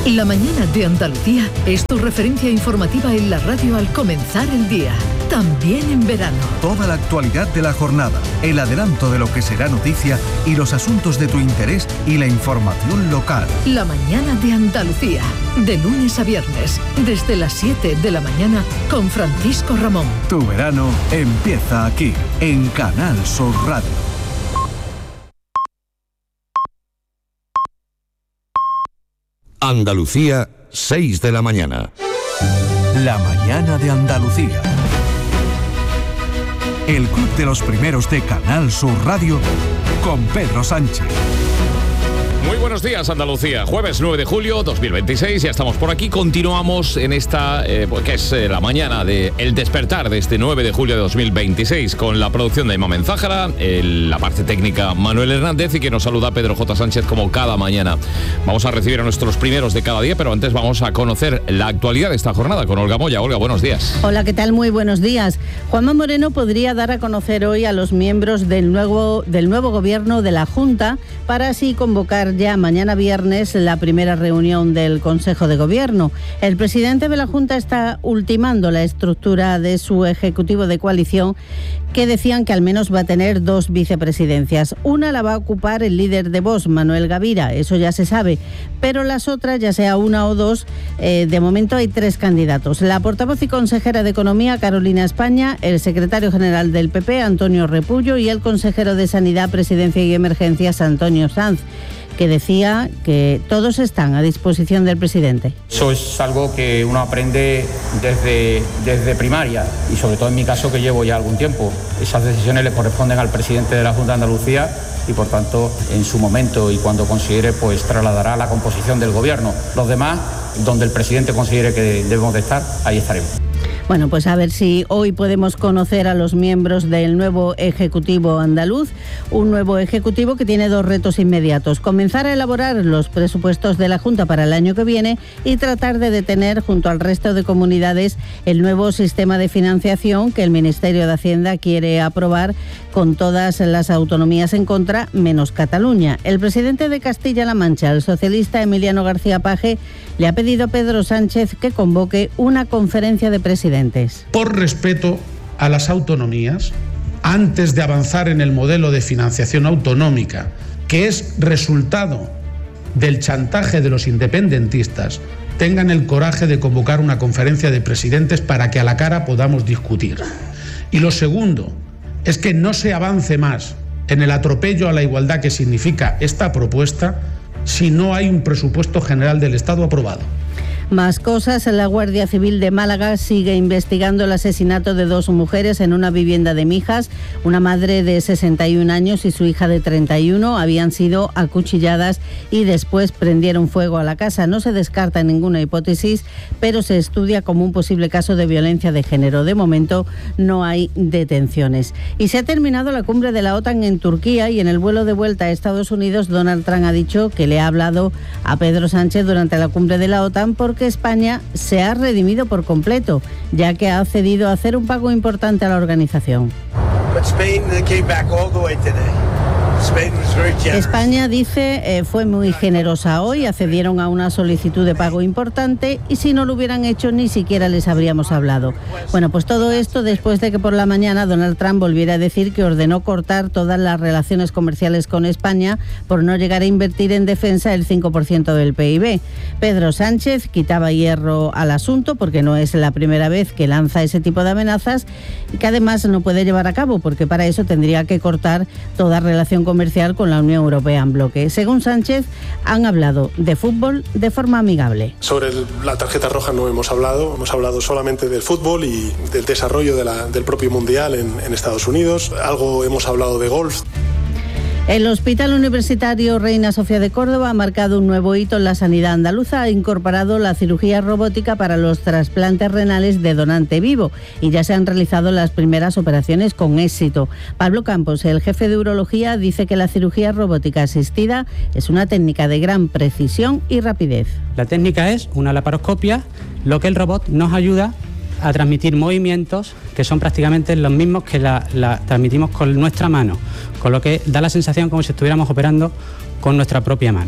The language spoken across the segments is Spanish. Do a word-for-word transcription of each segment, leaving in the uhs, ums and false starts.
La mañana de Andalucía es tu referencia informativa en la radio al comenzar el día, también en verano. Toda la actualidad de la jornada, el adelanto de lo que será noticia y los asuntos de tu interés y la información local. La mañana de Andalucía, de lunes a viernes, desde las siete de la mañana con Francisco Ramón. Tu verano empieza aquí, en Canal Sur Radio. Andalucía, seis de la mañana. La mañana de Andalucía. El club de los primeros de Canal Sur Radio con Pedro Sánchez. Muy buenos días, Andalucía. Jueves nueve de julio dos mil veintiséis, ya estamos por aquí. Continuamos en esta, eh, que es eh, la mañana de El Despertar de este nueve de julio de dos mil veintiséis, con la producción de Mamen Zájara, el, la parte técnica Manuel Hernández, y que nos saluda Pedro J. Sánchez como cada mañana. Vamos a recibir a nuestros primeros de cada día, pero antes vamos a conocer la actualidad de esta jornada con Olga Moya. Olga, buenos días. Hola, ¿qué tal? Muy buenos días. Juanma Moreno podría dar a conocer hoy a los miembros del nuevo, del nuevo gobierno de la Junta para así convocar ya mañana viernes la primera reunión del Consejo de Gobierno. El presidente de la Junta está ultimando la estructura de su ejecutivo de coalición, que decían que al menos va a tener dos vicepresidencias. Una la va a ocupar el líder de Vox, Manuel Gavira, eso ya se sabe, pero las otras, ya sea una o dos, eh, de momento hay tres candidatos. La portavoz y consejera de Economía, Carolina España, el secretario general del P P, Antonio Repullo, y el consejero de Sanidad, Presidencia y Emergencias, Antonio Sanz, que decía que todos están a disposición del presidente. Eso es algo que uno aprende desde, desde primaria y sobre todo en mi caso, que llevo ya algún tiempo. Esas decisiones le corresponden al presidente de la Junta de Andalucía y por tanto en su momento y cuando considere, pues trasladará la composición del gobierno. Los demás, donde el presidente considere que debemos de estar, ahí estaremos. Bueno, pues a ver si hoy podemos conocer a los miembros del nuevo Ejecutivo andaluz, un nuevo Ejecutivo que tiene dos retos inmediatos: comenzar a elaborar los presupuestos de la Junta para el año que viene y tratar de detener, junto al resto de comunidades, el nuevo sistema de financiación que el Ministerio de Hacienda quiere aprobar con todas las autonomías en contra, menos Cataluña. El presidente de Castilla-La Mancha, el socialista Emiliano García Paje, le ha pedido a Pedro Sánchez que convoque una conferencia de presidentes. Por respeto a las autonomías, antes de avanzar en el modelo de financiación autonómica, que es resultado del chantaje de los independentistas, tengan el coraje de convocar una conferencia de presidentes para que a la cara podamos discutir. Y lo segundo es que no se avance más en el atropello a la igualdad que significa esta propuesta si no hay un presupuesto general del Estado aprobado. Más cosas. La Guardia Civil de Málaga sigue investigando el asesinato de dos mujeres en una vivienda de Mijas. Una madre de sesenta y un años y su hija de treinta y uno habían sido acuchilladas y después prendieron fuego a la casa. No se descarta ninguna hipótesis, pero se estudia como un posible caso de violencia de género. De momento no hay detenciones. Y se ha terminado la cumbre de la OTAN en Turquía, y en el vuelo de vuelta a Estados Unidos, Donald Trump ha dicho que le ha hablado a Pedro Sánchez durante la cumbre de la OTAN porque que España se ha redimido por completo, ya que ha accedido a hacer un pago importante a la organización. España, dice, eh, fue muy generosa hoy, accedieron a una solicitud de pago importante y si no lo hubieran hecho ni siquiera les habríamos hablado. Bueno, pues todo esto después de que por la mañana Donald Trump volviera a decir que ordenó cortar todas las relaciones comerciales con España por no llegar a invertir en defensa el cinco por ciento del P I B. Pedro Sánchez quitaba hierro al asunto porque no es la primera vez que lanza ese tipo de amenazas y que además no puede llevar a cabo porque para eso tendría que cortar toda relación comercial con la Unión Europea en bloque. Según Sánchez, han hablado de fútbol de forma amigable. Sobre el, la tarjeta roja no hemos hablado, hemos hablado solamente del fútbol y del desarrollo de la, del propio Mundial en, en Estados Unidos. Algo hemos hablado de golf. El Hospital Universitario Reina Sofía de Córdoba ha marcado un nuevo hito en la sanidad andaluza. Ha incorporado la cirugía robótica para los trasplantes renales de donante vivo y ya se han realizado las primeras operaciones con éxito. Pablo Campos, el jefe de urología, dice que la cirugía robótica asistida es una técnica de gran precisión y rapidez. La técnica es una laparoscopia, lo que el robot nos ayuda a transmitir movimientos que son prácticamente los mismos que la, la transmitimos con nuestra mano, con lo que da la sensación como si estuviéramos operando con nuestra propia mano.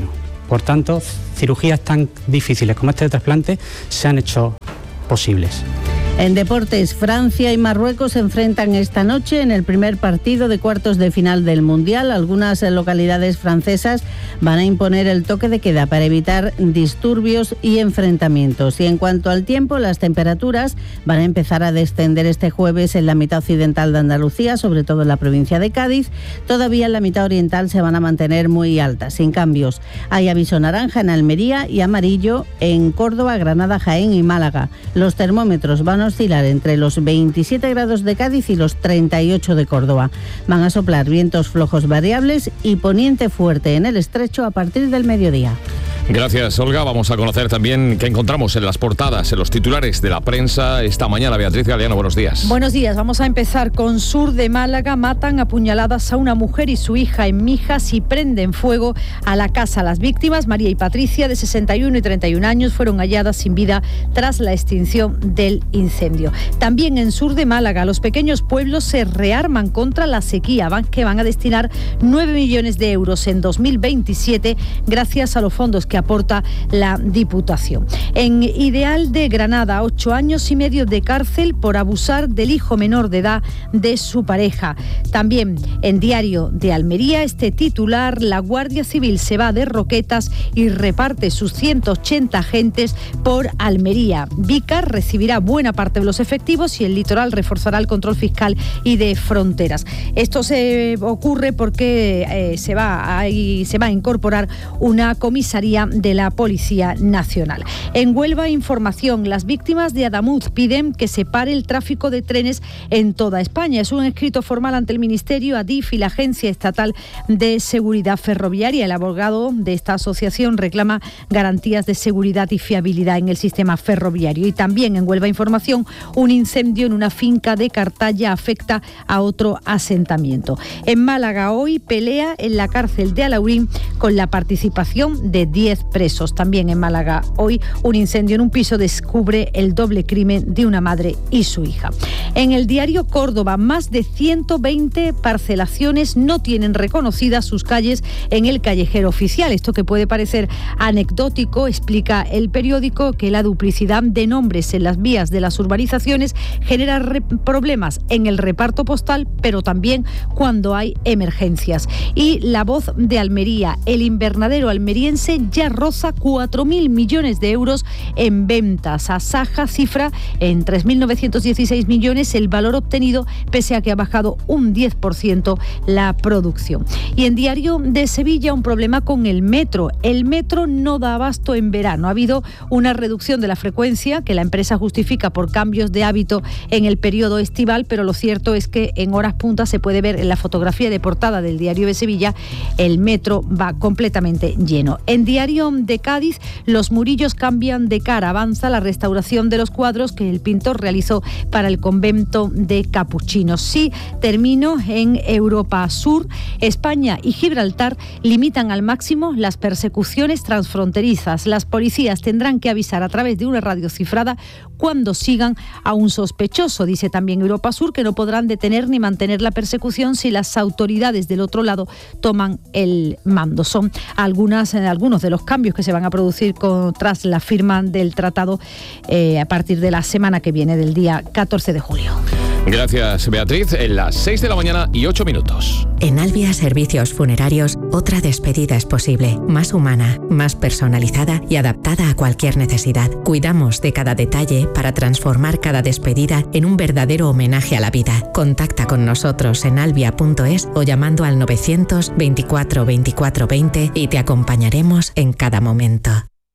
Por tanto, cirugías tan difíciles como este trasplante se han hecho posibles. En deportes, Francia y Marruecos se enfrentan esta noche en el primer partido de cuartos de final del Mundial. Algunas localidades francesas van a imponer el toque de queda para evitar disturbios y enfrentamientos. Y en cuanto al tiempo, las temperaturas van a empezar a descender este jueves en la mitad occidental de Andalucía, sobre todo en la provincia de Cádiz. Todavía en la mitad oriental se van a mantener muy altas, sin cambios. Hay aviso naranja en Almería y amarillo en Córdoba, Granada, Jaén y Málaga. Los termómetros van a oscilar entre los veintisiete grados de Cádiz y los treinta y ocho de Córdoba. Van a soplar vientos flojos variables y poniente fuerte en el estrecho a partir del mediodía. Gracias, Olga. Vamos a conocer también qué encontramos en las portadas, en los titulares de la prensa esta mañana. Beatriz Galeano, buenos días. Buenos días. Vamos a empezar con sur de Málaga. Matan a puñaladas a una mujer y su hija en Mijas y prenden fuego a la casa. Las víctimas, María y Patricia, de sesenta y uno y treinta y un años, fueron halladas sin vida tras la extinción del incendio. También en sur de Málaga, los pequeños pueblos se rearman contra la sequía, van, que van a destinar nueve millones de euros en dos mil veintisiete gracias a los fondos que aporta la Diputación. En Ideal de Granada, ocho años y medio de cárcel por abusar del hijo menor de edad de su pareja. También en Diario de Almería, este titular: la Guardia Civil se va de Roquetas y reparte sus ciento ochenta agentes por Almería. Vícar recibirá buena parte de los efectivos y el litoral reforzará el control fiscal y de fronteras. Esto se ocurre porque eh, se va a, se va a incorporar una comisaría de la Policía Nacional. En Huelva, información: las víctimas de Adamuz piden que se pare el tráfico de trenes en toda España. Es un escrito formal ante el Ministerio, Adif y la Agencia Estatal de Seguridad Ferroviaria. El abogado de esta asociación reclama garantías de seguridad y fiabilidad en el sistema ferroviario. Y también en Huelva, información: un incendio en una finca de Cartaya afecta a otro asentamiento. En Málaga, hoy pelea en la cárcel de Alaurín con la participación de diez presos. También en Málaga, hoy, un incendio en un piso descubre el doble crimen de una madre y su hija. En el diario Córdoba, más de ciento veinte parcelaciones no tienen reconocidas sus calles en el callejero oficial. Esto, que puede parecer anecdótico, explica el periódico que la duplicidad de nombres en las vías de las urbanizaciones genera re- problemas en el reparto postal, pero también cuando hay emergencias. Y La Voz de Almería: el invernadero almeriense ya roza cuatro mil millones de euros en ventas. Asaja cifra en tres mil novecientos dieciséis millones el valor obtenido, pese a que ha bajado un diez por ciento la producción. Y en Diario de Sevilla, un problema con el metro. El metro no da abasto en verano. Ha habido una reducción de la frecuencia que la empresa justifica por cambios de hábito en el periodo estival, pero lo cierto es que en horas puntas se puede ver en la fotografía de portada del Diario de Sevilla, el metro va completamente lleno. En Diario de Cádiz, los Murillos cambian de cara. Avanza la restauración de los cuadros que el pintor realizó para el convento de capuchinos. Sí, termino en Europa Sur. España y Gibraltar limitan al máximo las persecuciones transfronterizas. Las policías tendrán que avisar a través de una radio cifrada cuando sigan a un sospechoso. Dice también Europa Sur que no podrán detener ni mantener la persecución si las autoridades del otro lado toman el mando. Son algunas, algunos de los cambios que se van a producir con, tras la firma del tratado eh, a partir de la semana que viene, del día catorce de julio. Gracias, Beatriz. En las seis de la mañana y ocho minutos. En Albia Servicios Funerarios, otra despedida es posible. Más humana, más personalizada y adaptada a cualquier necesidad. Cuidamos de cada detalle para transformar cada despedida en un verdadero homenaje a la vida. Contacta con nosotros en albia punto es o llamando al novecientos veinticuatro veinticuatro veinte y te acompañaremos en cada momento.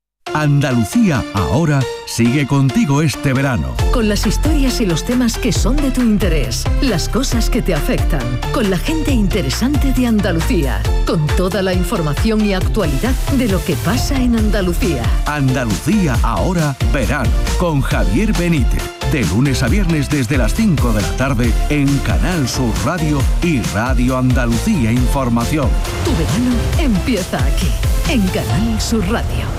Andalucía Ahora sigue contigo este verano. Con las historias y los temas que son de tu interés, las cosas que te afectan, con la gente interesante de Andalucía, con toda la información y actualidad de lo que pasa en Andalucía. Andalucía Ahora Verano, con Javier Benítez. De lunes a viernes desde las cinco de la tarde en Canal Sur Radio y Radio Andalucía Información. Tu verano empieza aquí, en Canal Sur Radio.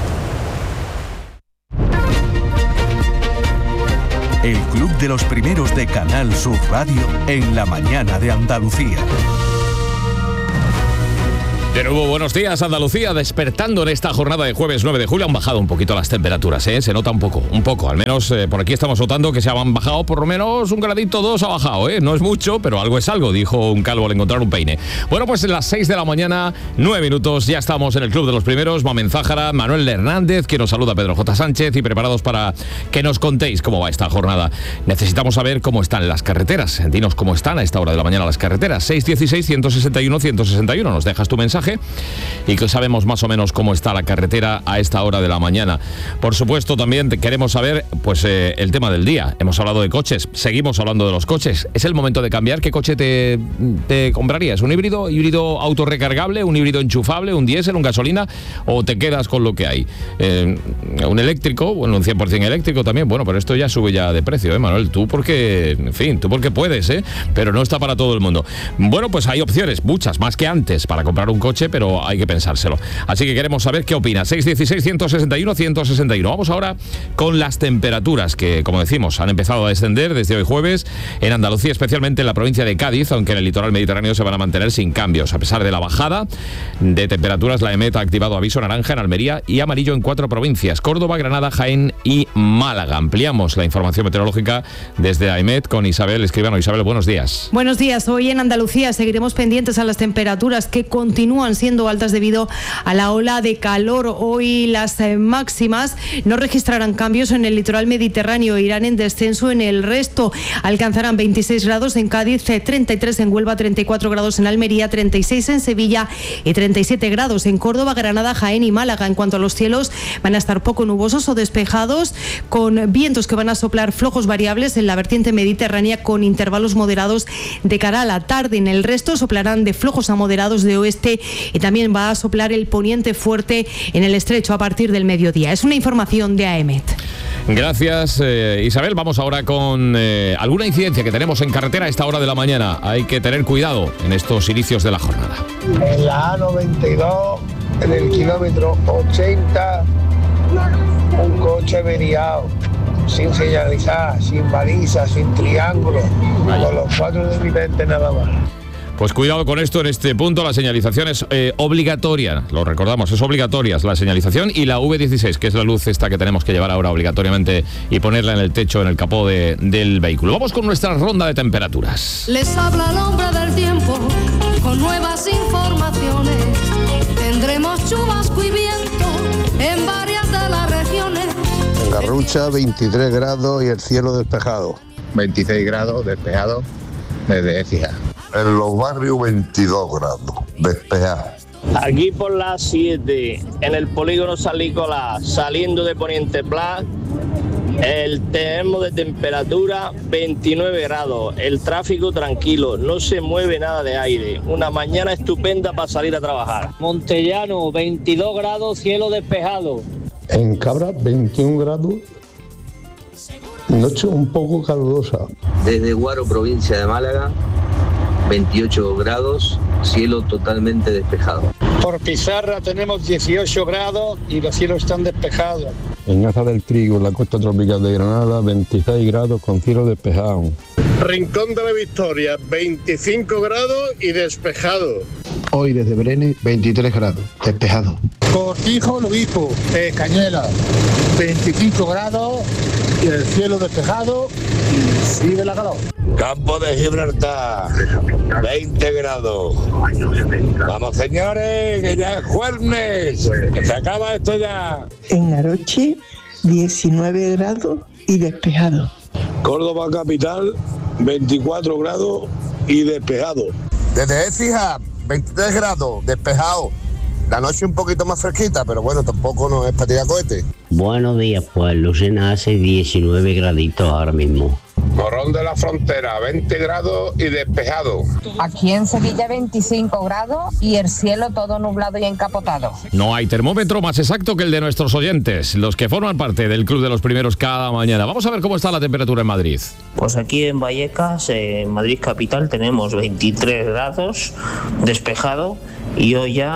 El Club de los Primeros de Canal Sur Radio en la mañana de Andalucía. De nuevo, buenos días, Andalucía, despertando en esta jornada de jueves nueve de julio. Han bajado un poquito las temperaturas, ¿eh? Se nota un poco, un poco, al menos eh, por aquí estamos notando que se han bajado, por lo menos un gradito, dos ha bajado, ¿eh? No es mucho, pero algo es algo, dijo un calvo al encontrar un peine. Bueno, pues en las seis de la mañana, nueve minutos, ya estamos en el Club de los Primeros. Mamen Zájara, Manuel Hernández, que nos saluda Pedro J. Sánchez, y preparados para que nos contéis cómo va esta jornada. Necesitamos saber cómo están las carreteras. Dinos cómo están a esta hora de la mañana las carreteras. seis dieciséis, ciento sesenta y uno, ciento sesenta y uno. Nos dejas tu mensaje y que sabemos más o menos cómo está la carretera a esta hora de la mañana. Por supuesto, también queremos saber pues eh, el tema del día. Hemos hablado de coches, seguimos hablando de los coches. ¿Es el momento de cambiar? ¿Qué coche te, te comprarías? ¿Un híbrido, híbrido autorrecargable, un híbrido enchufable, un diésel, un gasolina, o te quedas con lo que hay? Eh, un eléctrico, bueno, un cien por ciento eléctrico también, bueno, pero esto ya sube ya de precio, ¿eh, Manuel? Tú porque, en fin, tú porque puedes, ¿eh? Pero no está para todo el mundo. Bueno, pues hay opciones, muchas, más que antes, para comprar un coche, pero hay que pensárselo. Así que queremos saber qué opina. seis dieciséis, ciento sesenta y uno, ciento sesenta y uno. Vamos ahora con las temperaturas que, como decimos, han empezado a descender desde hoy jueves en Andalucía, especialmente en la provincia de Cádiz, aunque en el litoral mediterráneo se van a mantener sin cambios. A pesar de la bajada de temperaturas, la EMET ha activado aviso naranja en Almería y amarillo en cuatro provincias: Córdoba, Granada, Jaén y Málaga. Ampliamos la información meteorológica desde AEMET con Isabel Escribano. Isabel, buenos días. Buenos días. Hoy en Andalucía seguiremos pendientes a las temperaturas que continúan siendo altas debido a la ola de calor. Hoy las eh, máximas no registrarán cambios en el litoral mediterráneo, irán en descenso en el resto. Alcanzarán veintiséis grados en Cádiz, eh, treinta y tres en Huelva, treinta y cuatro grados en Almería, treinta y seis en Sevilla y treinta y siete grados en Córdoba, Granada, Jaén y Málaga. En cuanto a los cielos, van a estar poco nubosos o despejados, con vientos que van a soplar flojos variables en la vertiente mediterránea con intervalos moderados de cara a la tarde. En el resto soplarán de flojos a moderados de oeste y también va a soplar el poniente fuerte en el estrecho a partir del mediodía. Es una información de AEMET. Gracias, eh, Isabel. Vamos ahora con eh, alguna incidencia que tenemos en carretera a esta hora de la mañana. Hay que tener cuidado en estos inicios de la jornada. En la A noventa y dos, en el kilómetro ochenta, un coche averiado, sin señalizar, sin baliza, sin triángulo, Vaya. Con los cuatro de mi mente nada más. Pues cuidado con esto en este punto. La señalización es eh, obligatoria, lo recordamos, es obligatoria la señalización, y la V dieciséis, que es la luz esta que tenemos que llevar ahora obligatoriamente y ponerla en el techo, en el capó de, del vehículo. Vamos con nuestra ronda de temperaturas. Les habla el hombre del tiempo con nuevas informaciones. Tendremos chubasco y viento en varias de las regiones. En Garrucha veintitrés grados y el cielo despejado. veintiséis grados despejado desde Écija. En los barrios veintidós grados, despejado. Aquí por las siete, en el polígono Salícola, saliendo de Poniente Pla, el termo de temperatura veintinueve grados, el tráfico tranquilo, no se mueve nada de aire, una mañana estupenda para salir a trabajar. Montellano, veintidós grados, cielo despejado. En Cabra, veintiún grados, noche un poco calurosa. Desde Guaro, provincia de Málaga, veintiocho grados, cielo totalmente despejado. Por Pizarra tenemos dieciocho grados y los cielos están despejados. En Aza del Trigo, en la costa tropical de Granada, veintiséis grados con cielo despejado. Rincón de la Victoria, veinticinco grados y despejado. Hoy desde Brenes, veintitrés grados, despejado. Cortijo, el Obispo, eh, Cañuela, veinticinco grados y el cielo despejado y sigue la calor. Campo de Gibraltar, veinte grados. Vamos, señores, que ya es jueves, que se acaba esto ya. En Aroche, diecinueve grados y despejado. Córdoba capital, veinticuatro grados y despejado. Desde Écija, veintitrés grados, despejado. La noche un poquito más fresquita, pero bueno, tampoco no es para tirar cohete. Buenos días, pues Lucena hace diecinueve graditos ahora mismo. Morrón de la Frontera, veinte grados y despejado. Aquí en Sevilla veinticinco grados y el cielo todo nublado y encapotado. No hay termómetro más exacto que el de nuestros oyentes, los que forman parte del Club de los Primeros cada mañana. Vamos a ver cómo está la temperatura en Madrid. Pues aquí en Vallecas, en Madrid capital, tenemos veintitrés grados, despejado, y hoy ya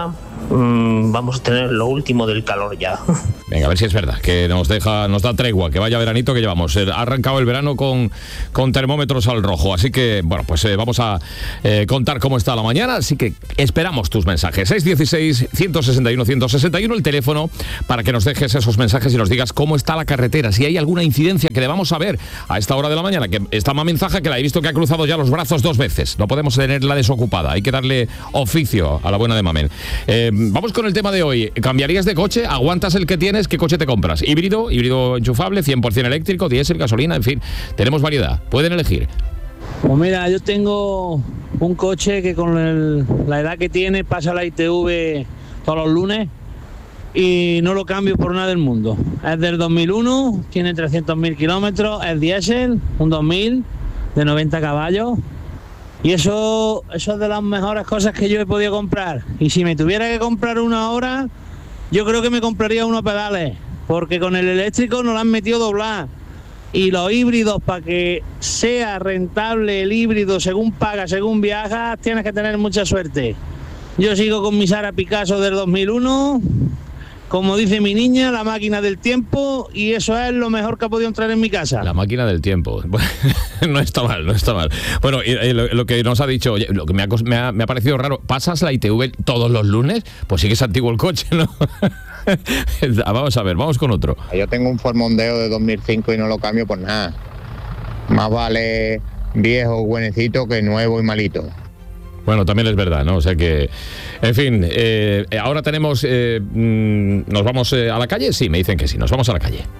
mmm, vamos a tener lo último del calor ya. Venga, a ver si es verdad, que nos deja, nos da tregua, que vaya veranito que llevamos. Ha arrancado el verano con, con termómetros al rojo, así que, bueno, pues eh, vamos a eh, contar cómo está la mañana, así que esperamos tus mensajes. seis uno seis, uno seis uno, uno seis uno, el teléfono para que nos dejes esos mensajes y nos digas cómo está la carretera, si hay alguna incidencia que debamos saber a esta hora de la mañana, que está más mensaje que la he visto que ha cruzado ya los brazos dos veces. No podemos tenerla desocupada, hay que darle oficio a la buena de Mamen. Eh, vamos con el tema de hoy. ¿Cambiarías de coche? ¿Aguantas el que tienes? ¿Qué coche te compras? ¿Híbrido? ¿Híbrido enchufable? ¿cien por ciento eléctrico? ¿Diésel? ¿Gasolina? En fin, tenemos variedad. Pueden elegir. Pues mira, yo tengo un coche que con el, la edad que tiene pasa la I T V todos los lunes y no lo cambio por nada del mundo. Es del dos mil uno, tiene trescientos mil kilómetros, es diésel, un dos mil de noventa caballos. Y eso, eso es de las mejores cosas que yo he podido comprar. Y si me tuviera que comprar uno ahora, yo creo que me compraría unos pedales, porque con el eléctrico nos lo han metido doblar. Y los híbridos, para que sea rentable el híbrido según paga, según viajas, tienes que tener mucha suerte. Yo sigo con mi Sara Picasso del dos mil uno, como dice mi niña, la máquina del tiempo, y eso es lo mejor que ha podido entrar en mi casa. La máquina del tiempo. No está mal, no está mal. Bueno, y, y lo, lo que nos ha dicho, oye, lo que me ha, me, ha, me ha parecido raro, ¿pasas la I T V todos los lunes? Pues sí que es antiguo el coche, ¿no? Vamos a ver, vamos con otro. Yo tengo un Ford Mondeo de dos mil cinco y no lo cambio por nada. Más vale viejo, buenecito, que nuevo y malito. Bueno, también es verdad, ¿no? O sea que, en fin, eh, ahora tenemos, eh, ¿nos vamos eh, a la calle? Sí, me dicen que sí, nos vamos a la calle.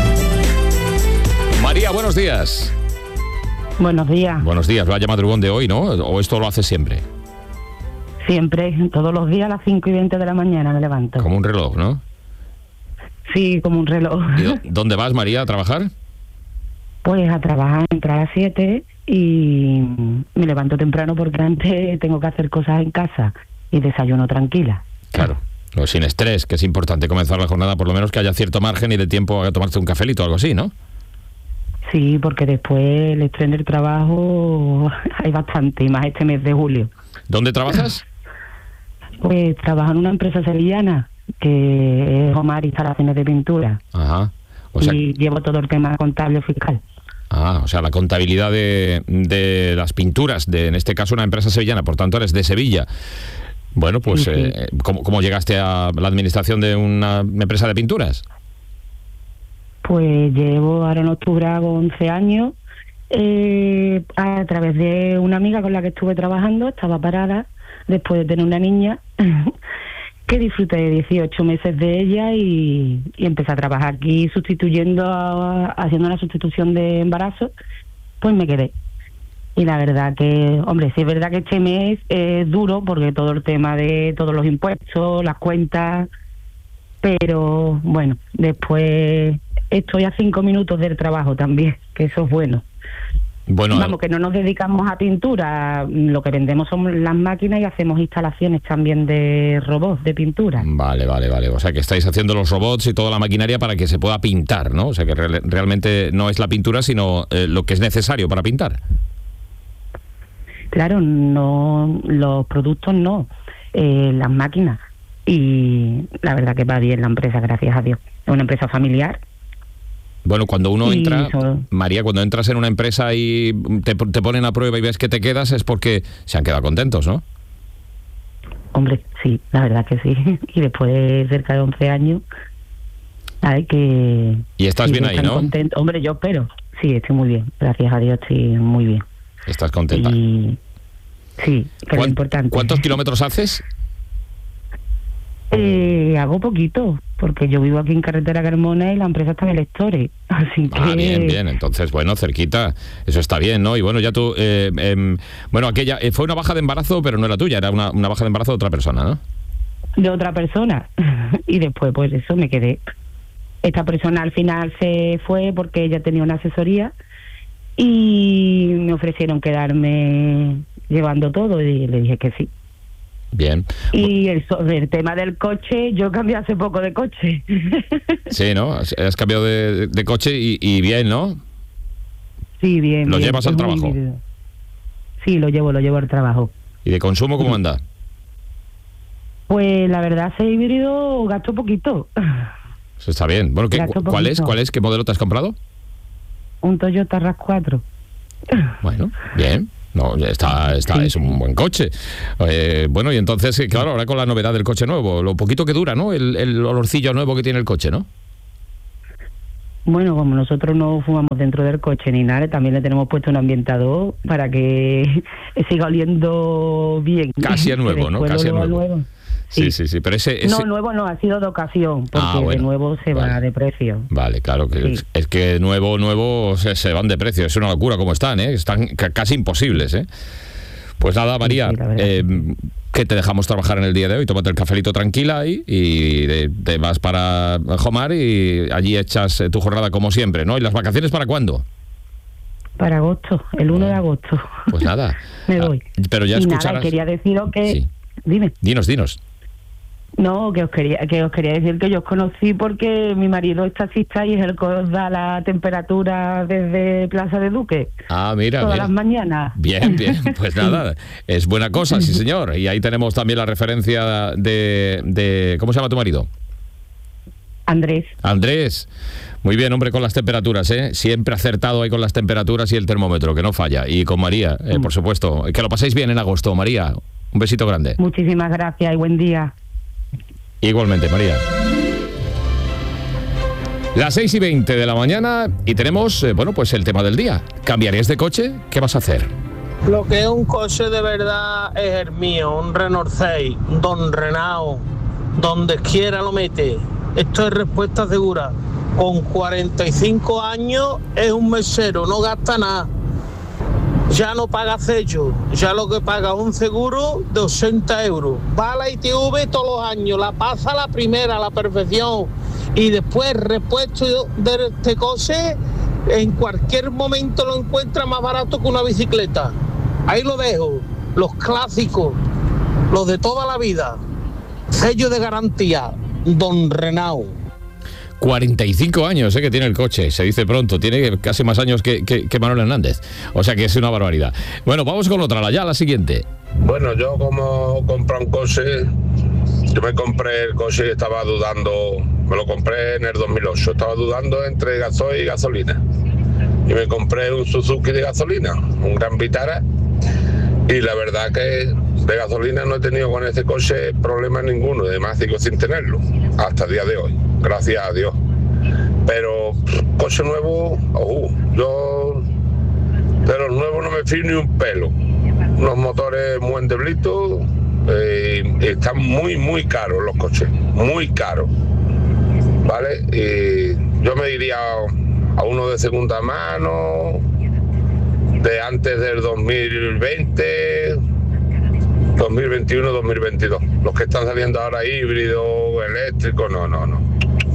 María, buenos días. Buenos días. Buenos días, vaya madrugón de hoy, ¿no? ¿O esto lo hace siempre? Siempre, todos los días a las cinco y veinte de la mañana me levanto. Como un reloj, ¿no? Sí, como un reloj. ¿Y dónde vas, María, a trabajar? Pues a trabajar, entrar a las siete y me levanto temprano porque antes tengo que hacer cosas en casa y desayuno tranquila. Claro, no, sin estrés, que es importante comenzar la jornada, por lo menos que haya cierto margen y de tiempo a tomarte un cafelito o algo así, ¿no? Sí, porque después el estrés en el trabajo hay bastante, y más este mes de julio. ¿Dónde trabajas? Pues trabajo en una empresa sevillana que es Omar Instalaciones de Pintura. Ajá. O sea, y llevo todo el tema contable fiscal. Ah, o sea, la contabilidad de, de las pinturas, de en este caso una empresa sevillana, por tanto eres de Sevilla. Bueno, pues, sí, sí. Eh, ¿cómo, ¿cómo llegaste a la administración de una empresa de pinturas? Pues llevo, ahora en octubre hago once años, eh, a través de una amiga con la que estuve trabajando, estaba parada, después de tener una niña, que disfruté de dieciocho meses de ella y, y empecé a trabajar aquí sustituyendo, a, haciendo una sustitución de embarazo, pues me quedé. Y la verdad que, hombre, sí es verdad que este mes es duro porque todo el tema de todos los impuestos, las cuentas, pero bueno, después estoy a cinco minutos del trabajo también, que eso es bueno. Bueno, Vamos, que no nos dedicamos a pintura, lo que vendemos son las máquinas y hacemos instalaciones también de robots de pintura. Vale, vale, vale. O sea, que estáis haciendo los robots y toda la maquinaria para que se pueda pintar, ¿no? O sea, que re- realmente no es la pintura, sino eh, lo que es necesario para pintar. Claro, no, los productos no, eh, las máquinas. Y la verdad que va bien la empresa, gracias a Dios. Es una empresa familiar. Bueno, cuando uno y entra, eso... María, cuando entras en una empresa y te, te ponen a prueba y ves que te quedas, es porque se han quedado contentos, ¿no? Hombre, sí, la verdad que sí. Y después de cerca de once años, hay que... Y estás sí, bien ahí, ¿no? Contento. Hombre, yo espero. Sí, estoy muy bien. Gracias a Dios estoy muy bien. ¿Estás contenta? Y... Sí, que es lo importante. ¿Cuántos kilómetros haces? Eh, hago poquito, porque yo vivo aquí en Carretera Carmona y la empresa está en el Estore, así que... Ah, bien, bien, entonces, bueno, cerquita, eso está bien, ¿no? Y bueno, ya tú, eh, eh, bueno, aquella, eh, fue una baja de embarazo, pero no era tuya, era una, una baja de embarazo de otra persona, ¿no? De otra persona, y después, pues eso, me quedé. Esta persona al final se fue porque ella tenía una asesoría y me ofrecieron quedarme llevando todo y le dije que sí. Bien. Y el, sobre el tema del coche, yo cambié hace poco de coche. Sí, ¿no? Has, has cambiado de, de coche y, y bien, ¿no? Sí, bien. ¿Lo bien, llevas al trabajo? Muy... Sí, lo llevo, lo llevo al trabajo. ¿Y de consumo cómo anda? Pues la verdad, ese híbrido gasto poquito. Eso está bien. Bueno, ¿qué, cu- ¿cuál es? ¿Cuál es? ¿Qué modelo te has comprado? Un Toyota RAV cuatro. Bueno, bien. No, está, está, sí. Es un buen coche. Eh, bueno, y entonces, claro, ahora con la novedad del coche nuevo, lo poquito que dura, ¿no? El, el olorcillo nuevo que tiene el coche, ¿no? Bueno, como nosotros no fumamos dentro del coche ni nada, también le tenemos puesto un ambientador para que siga oliendo bien. Casi a nuevo, ¿no? Casi a nuevo. nuevo. Sí, sí, sí, sí, pero ese, ese... No, nuevo no, ha sido de ocasión, porque ah, bueno. de nuevo se vale. va de precio. Vale, claro, que sí. es, es que nuevo, nuevo se, se van de precio, es una locura como están, ¿eh? Están c- casi imposibles, ¿eh? Pues nada, María, sí, sí, eh, que te dejamos trabajar en el día de hoy, tómate el cafelito tranquila ahí y te, te vas para Jomar y allí echas tu jornada como siempre, ¿no? ¿Y las vacaciones para cuándo? Para agosto, el uno de agosto. Pues nada. Me voy. Ah, pero ya y escucharás... nada, quería deciros que... Sí. Dime. Dinos, dinos. No, que os quería que os quería decir que yo os conocí porque mi marido es taxista y es el que os da la temperatura desde Plaza de Duque. Ah, mira. Todas mira. las mañanas. Bien, bien. Pues nada, es buena cosa, sí señor. Y ahí tenemos también la referencia de... de ¿cómo se llama tu marido? Andrés. Andrés. Muy bien, hombre, con las temperaturas, ¿eh? Siempre acertado ahí con las temperaturas y el termómetro, que no falla. Y con María, eh, por supuesto. Que lo paséis bien en agosto, María. Un besito grande. Muchísimas gracias y buen día. Igualmente, María. Las seis y veinte de la mañana y tenemos, eh, bueno, pues el tema del día. ¿Cambiarías de coche? ¿Qué vas a hacer? Lo que es un coche de verdad es el mío, un Renault seis, un Don Renault, donde quiera lo mete. Esto es respuesta segura. Con cuarenta y cinco años es un mesero, no gasta nada. Ya no paga sello, ya lo que paga un seguro de ochenta euros. Va a la I T V todos los años, la pasa la primera a la perfección y después repuesto de este coche en cualquier momento lo encuentra más barato que una bicicleta. Ahí lo dejo, los clásicos, los de toda la vida. Sello de garantía, Don Renault. cuarenta y cinco años eh, que tiene el coche, se dice pronto, tiene casi más años que, que, que Manuel Hernández, o sea que es una barbaridad. Bueno, vamos con otra, la ya, la siguiente. Bueno, yo como compré un coche, yo me compré el coche y estaba dudando, me lo compré en el dos mil ocho, estaba dudando entre gasoil y gasolina. Y me compré un Suzuki de gasolina, un Gran Vitara, y la verdad que de gasolina no he tenido con este coche problema ninguno, además sigo sin tenerlo, hasta el día de hoy. Gracias a Dios. Pero coche nuevo, uh, yo de los nuevos no me fío ni un pelo. Los motores muy endeblitos, eh, están muy, muy caros los coches, muy caros. ¿Vale? Y yo me iría a uno de segunda mano, de antes del dos mil veinte, dos mil veintiuno, dos mil veintidós. Los que están saliendo ahora híbridos, eléctricos, no, no, no.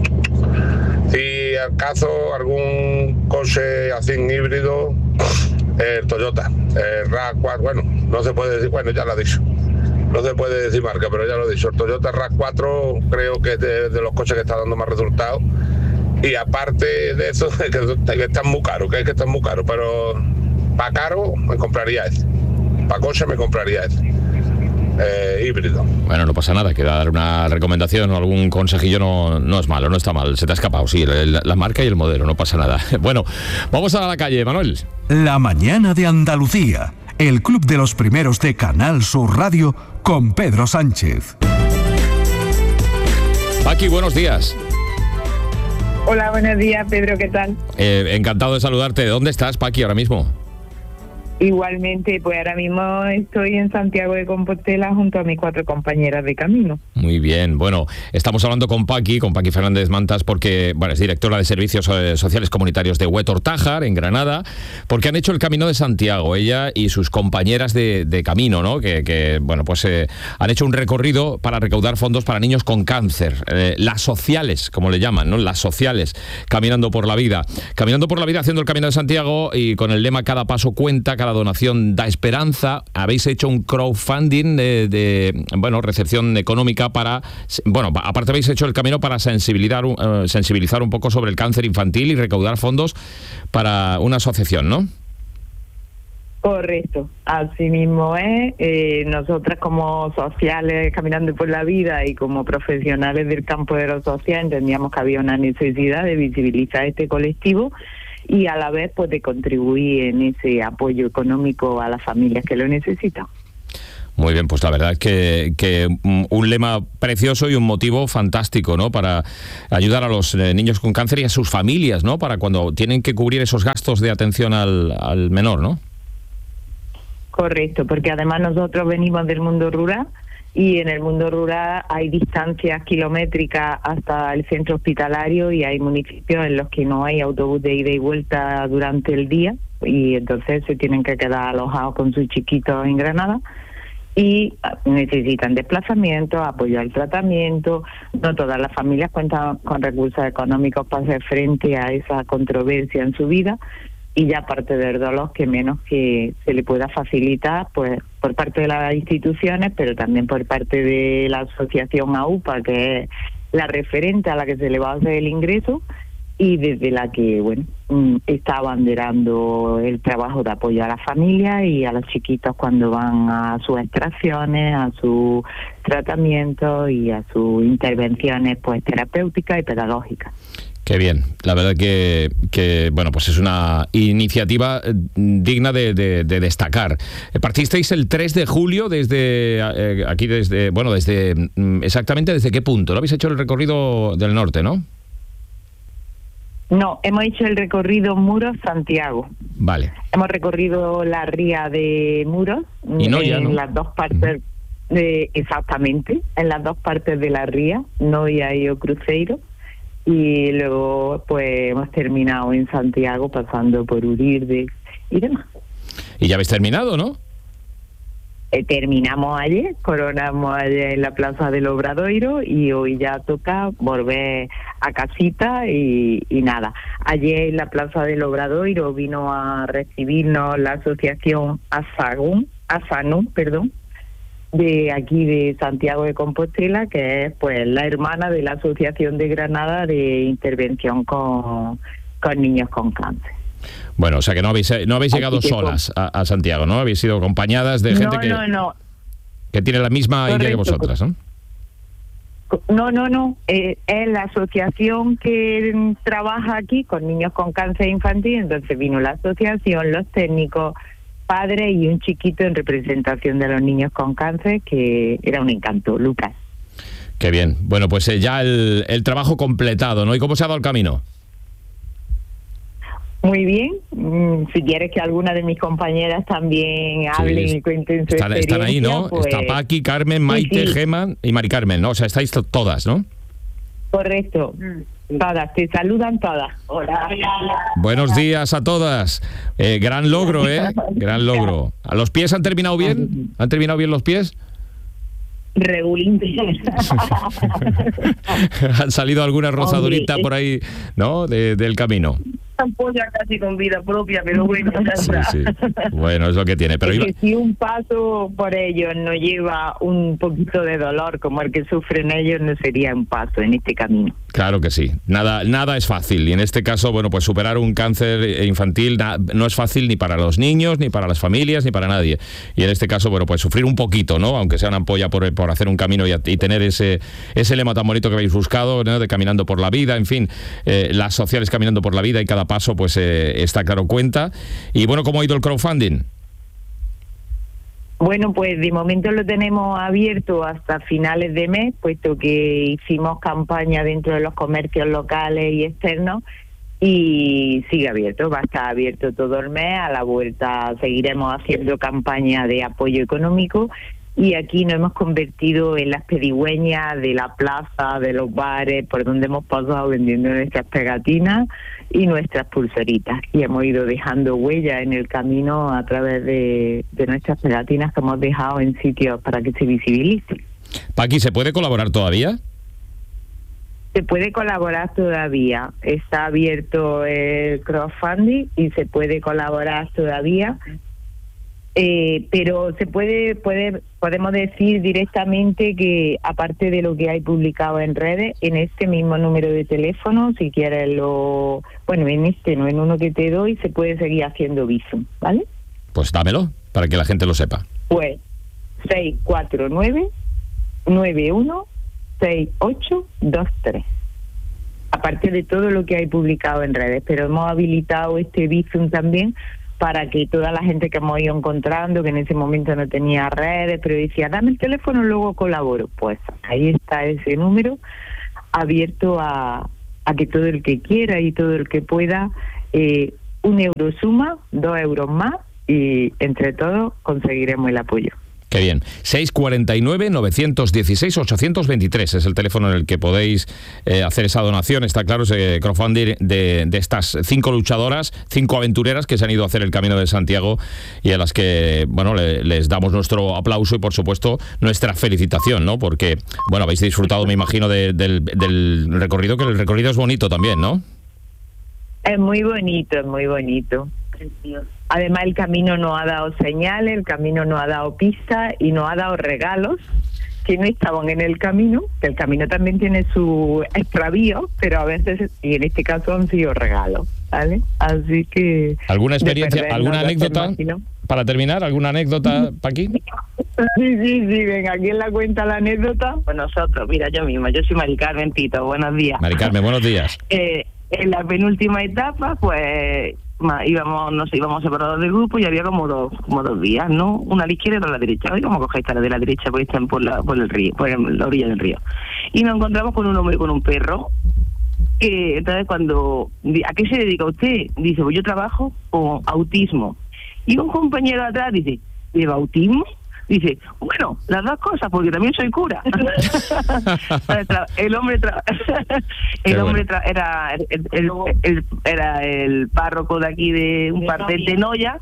Si acaso algún coche así híbrido, el Toyota, el RAV cuatro, bueno, no se puede decir, bueno, ya lo he dicho, no se puede decir marca, pero ya lo he dicho, el Toyota RAV cuatro creo que es de, de los coches que está dando más resultados, y aparte de eso, que, que están muy caros, que es que están muy caros, pero para caro me compraría ese, para coche me compraría ese. Eh, híbrido. Bueno, no pasa nada, que dar una recomendación o algún consejillo no, no es malo, no está mal, se te ha escapado, sí, la, la marca y el modelo, no pasa nada. Bueno, vamos a la calle, Manuel. La mañana de Andalucía, el club de los primeros de Canal Sur Radio con Pedro Sánchez. Paqui, buenos días. Hola, buenos días, Pedro, ¿qué tal? Eh, encantado de saludarte. ¿Dónde estás, Paqui, ahora mismo? Igualmente, pues ahora mismo estoy en Santiago de Compostela junto a mis cuatro compañeras de camino. Muy bien, bueno, estamos hablando con Paqui, con Paqui Fernández Mantas, porque bueno, es directora de Servicios Sociales Comunitarios de Huétor Tájar, en Granada, porque han hecho el Camino de Santiago, ella y sus compañeras de, de camino, ¿no? Que, que bueno, pues eh, han hecho un recorrido para recaudar fondos para niños con cáncer, eh, las sociales, como le llaman, ¿no? Las sociales, caminando por la vida, caminando por la vida haciendo el Camino de Santiago y con el lema cada paso cuenta, cada donación da esperanza. Habéis hecho un crowdfunding de, de bueno, recepción económica para, bueno, aparte habéis hecho el camino para sensibilizar, uh, sensibilizar un poco sobre el cáncer infantil y recaudar fondos para una asociación, ¿no? Correcto, así mismo es. Eh, nosotras como sociales caminando por la vida y como profesionales del campo de lo social entendíamos que había una necesidad de visibilizar este colectivo y a la vez pues de contribuir en ese apoyo económico a las familias que lo necesitan. Muy bien, pues la verdad es que, que un lema precioso y un motivo fantástico, ¿no? Para ayudar a los niños con cáncer y a sus familias, ¿no? Para cuando tienen que cubrir esos gastos de atención al, al menor, ¿no? Correcto, porque además nosotros venimos del mundo rural y en el mundo rural hay distancias kilométricas hasta el centro hospitalario y hay municipios en los que no hay autobús de ida y vuelta durante el día y entonces se tienen que quedar alojados con sus chiquitos en Granada y necesitan desplazamiento, apoyo al tratamiento. No todas las familias cuentan con recursos económicos para hacer frente a esa controversia en su vida y ya aparte del dolor que menos que se le pueda facilitar pues por parte de las instituciones, pero también por parte de la asociación A U P A, que es la referente a la que se le va a hacer el ingreso y desde la que bueno está abanderando el trabajo de apoyo a la familia y a los chiquitos cuando van a sus extracciones, a su tratamiento y a sus intervenciones pues terapéuticas y pedagógicas. Qué bien, la verdad que, que bueno, pues es una iniciativa digna de, de, de destacar. Partisteis el tres de julio desde eh, aquí, desde, bueno, desde exactamente desde qué punto. ¿Lo habéis hecho el recorrido del norte, no? No, hemos hecho el recorrido Muros-Santiago. Vale. Hemos recorrido la ría de Muros y Noia, en ¿no? las dos partes, de, exactamente, en las dos partes de la ría, Noia y O Cruzeiro. Y luego pues hemos terminado en Santiago pasando por Urirde y demás. Y ya habéis terminado, ¿no? Eh, terminamos ayer, coronamos ayer en la Plaza del Obradoiro y hoy ya toca volver a casita y, y nada. Ayer en la Plaza del Obradoiro vino a recibirnos la asociación Asagún, Asanú, perdón, de aquí de Santiago de Compostela, que es pues la hermana de la Asociación de Granada de Intervención con, con Niños con Cáncer. Bueno, o sea que no habéis no habéis llegado solas a, a Santiago, ¿no? Habéis sido acompañadas de gente no, que, no, no. que tiene la misma Correcto. idea que vosotras, ¿no? No, no, no. Eh, es la asociación que trabaja aquí con niños con cáncer infantil, entonces vino la asociación, los técnicos, padre y un chiquito en representación de los niños con cáncer, que era un encanto, Lucas. Qué bien. Bueno, pues eh, ya el, el trabajo completado, ¿no? ¿Y cómo se ha dado el camino? Muy bien. Mm, si quieres que alguna de mis compañeras también hablen sí, y cuenten su están, experiencia. Están ahí, ¿no? Pues... Está Paqui, Carmen, Maite, sí, sí. Gema y Mari Carmen, ¿no? O sea, estáis todas, ¿no? Correcto. Todas, te saludan todas. Hola. Buenos días a todas. Eh, gran logro, ¿eh? Gran logro. ¿A los pies han terminado bien? ¿Han terminado bien los pies? Regulín. Han salido alguna rozadurita por ahí, ¿no? De, del camino. Ampolla casi con vida propia, pero bueno, ya sí, sí. Bueno, es lo que tiene. Pero es iba... que si un paso por ellos no lleva un poquito de dolor como el que sufren ellos, no sería un paso en este camino. Claro que sí. Nada, nada es fácil. Y en este caso, bueno, pues superar un cáncer infantil na, no es fácil ni para los niños, ni para las familias, ni para nadie. Y en este caso, bueno, pues sufrir un poquito, ¿no? Aunque sea una ampolla por, por hacer un camino y, y tener ese, ese lema tan bonito que habéis buscado, ¿no? De caminando por la vida, en fin, eh, las sociales caminando por la vida y cada paso pues eh, está claro cuenta. Y bueno, ¿cómo ha ido el crowdfunding? Bueno, pues de momento lo tenemos abierto hasta finales de mes, puesto que hicimos campaña dentro de los comercios locales y externos y sigue abierto, va a estar abierto todo el mes. A la vuelta seguiremos haciendo campaña de apoyo económico y aquí nos hemos convertido en las pedigüeñas de la plaza, de los bares, por donde hemos pasado vendiendo nuestras pegatinas y nuestras pulseritas. Y hemos ido dejando huella en el camino a través de, de nuestras pegatinas que hemos dejado en sitios para que se visibilice. Paqui, ¿se puede colaborar todavía? Se puede colaborar todavía. Está abierto el crowdfunding y se puede colaborar todavía. Eh, pero se puede, puede, podemos decir directamente que aparte de lo que hay publicado en redes, en este mismo número de teléfono, si quieres lo, bueno, en este no, en uno que te doy, se puede seguir haciendo Bizum, ¿vale? Pues dámelo, para que la gente lo sepa. Pues seis cuatro nueve nueve uno seis ocho dos tres. Aparte de todo lo que hay publicado en redes, pero hemos habilitado este Bizum también para que toda la gente que hemos ido encontrando, que en ese momento no tenía redes, pero decía, dame el teléfono, luego colaboro. Pues ahí está ese número abierto a, a que todo el que quiera y todo el que pueda, eh, un euro suma, dos euros más, y entre todos conseguiremos el apoyo. Qué bien. seis cuatro nueve nueve uno seis ocho dos tres es el teléfono en el que podéis eh, hacer esa donación. Está claro, ese crowdfunding de, de estas cinco luchadoras, cinco aventureras que se han ido a hacer el Camino de Santiago y a las que, bueno, le, les damos nuestro aplauso y, por supuesto, nuestra felicitación, ¿no? Porque, bueno, habéis disfrutado, me imagino, de, del, del recorrido, que el recorrido es bonito también, ¿no? Es muy bonito, es muy bonito. Además, el camino nos ha dado señales, el camino nos ha dado pistas y nos ha dado regalos que no estaban en el camino, que el camino también tiene su extravío, pero a veces, y en este caso, han sido regalos, ¿vale? Así que... ¿Alguna experiencia, alguna anécdota? Para terminar, ¿alguna anécdota, Paqui? Sí, sí, sí, venga, ¿quién la cuenta la anécdota? Pues nosotros, mira, yo misma, yo soy Mari Carmen Tito, buenos días. Mari Carmen, buenos días. Eh, en la penúltima etapa, pues... íbamos, nos íbamos separados del grupo y había como dos, como dos vías, ¿no? Una a la izquierda y otra a la derecha. Hoy vamos a coger esta de la derecha porque están por la, por el río, por la orilla del río. Y nos encontramos con un hombre con un perro. Que entonces cuando, ¿a qué se dedica usted? Dice, pues yo trabajo con autismo. Y un compañero de atrás dice, ¿lleva autismo? Dice, bueno, las dos cosas, porque también soy cura. el hombre tra- el hombre tra- era el, el, el, era el párroco de aquí de un par de Noya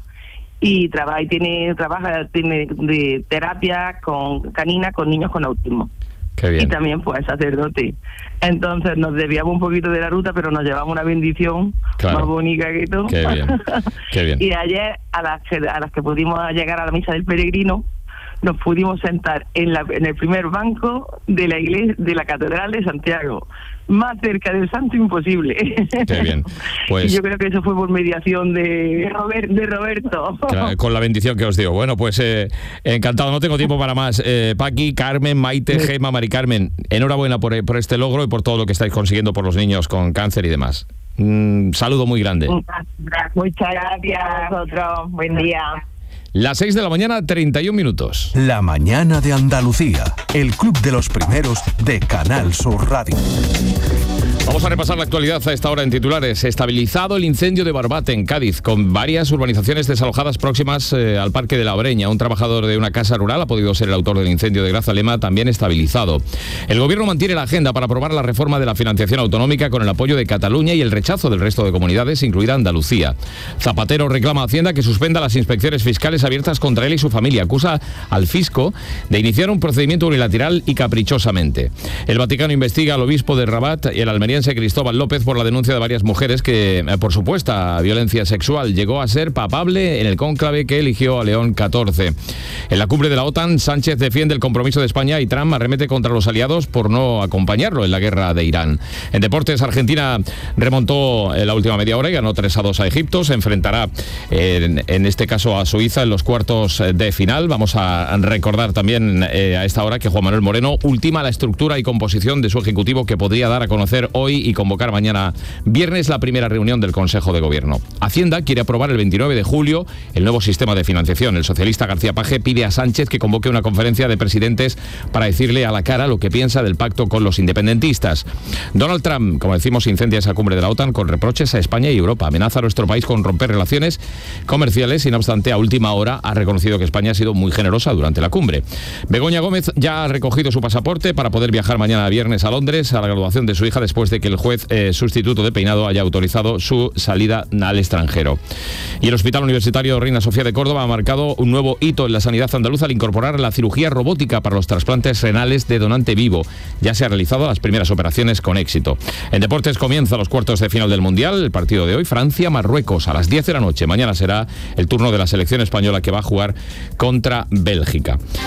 y trabaja y tiene trabaja tiene de terapia con canina con niños con autismo. Qué bien. Y también pues sacerdote. Entonces nos desviamos un poquito de la ruta, pero nos llevamos una bendición, claro, más bonita que todo. Qué bien. Qué bien. Y ayer a las que a las que pudimos llegar a la misa del peregrino, nos pudimos sentar en, la, en el primer banco de la iglesia de la Catedral de Santiago, más cerca del santo imposible. Qué bien. Pues, y yo creo que eso fue por mediación de, Robert, de Roberto. Con la bendición que os dio. Bueno, pues eh, encantado, no tengo tiempo para más. Eh, Paqui, Carmen, Maite, sí. Gema, Mari Carmen, enhorabuena por, por este logro y por todo lo que estáis consiguiendo por los niños con cáncer y demás. Un saludo muy grande. Muchas gracias a vosotros. Buen día. Las seis de la mañana, treinta y un minutos. La mañana de Andalucía, el club de los primeros de Canal Sur Radio. Vamos a repasar la actualidad a esta hora en titulares. Estabilizado el incendio de Barbate en Cádiz, con varias urbanizaciones desalojadas próximas eh, al Parque de la Breña. Un trabajador de una casa rural ha podido ser el autor del incendio de Grazalema, también estabilizado. El gobierno mantiene la agenda para aprobar la reforma de la financiación autonómica con el apoyo de Cataluña y el rechazo del resto de comunidades, incluida Andalucía. Zapatero reclama a Hacienda que suspenda las inspecciones fiscales abiertas contra él y su familia. Acusa al fisco de iniciar un procedimiento unilateral y caprichosamente. El Vaticano investiga al obispo de Rabat y el almeriense Cristóbal López por la denuncia de varias mujeres que, por supuesta violencia sexual, llegó a ser papable en el cónclave que eligió a León catorce. En la cumbre de la OTAN, Sánchez defiende el compromiso de España y Trump arremete contra los aliados por no acompañarlo en la guerra de Irán. En deportes, Argentina remontó en la última media hora y ganó tres a dos a Egipto. Se enfrentará en, en este caso a Suiza en los cuartos de final. Vamos a recordar también eh, a esta hora que Juan Manuel Moreno ultima la estructura y composición de su ejecutivo, que podría dar a conocer hoy y convocar mañana viernes la primera reunión del Consejo de Gobierno. Hacienda quiere aprobar el veintinueve de julio el nuevo sistema de financiación. El socialista García Paje pide a Sánchez que convoque una conferencia de presidentes para decirle a la cara lo que piensa del pacto con los independentistas. Donald Trump, como decimos, incendia esa cumbre de la OTAN con reproches a España y Europa. Amenaza a nuestro país con romper relaciones comerciales y, no obstante, a última hora ha reconocido que España ha sido muy generosa durante la cumbre. Begoña Gómez ya ha recogido su pasaporte para poder viajar mañana viernes a Londres a la graduación de su hija, después de que el juez eh, sustituto de Peinado haya autorizado su salida al extranjero. Y el Hospital Universitario Reina Sofía de Córdoba ha marcado un nuevo hito en la sanidad andaluza al incorporar la cirugía robótica para los trasplantes renales de donante vivo. Ya se han realizado las primeras operaciones con éxito. En deportes comienza los cuartos de final del Mundial. El partido de hoy, Francia-Marruecos, a las diez de la noche. Mañana será el turno de la selección española, que va a jugar contra Bélgica.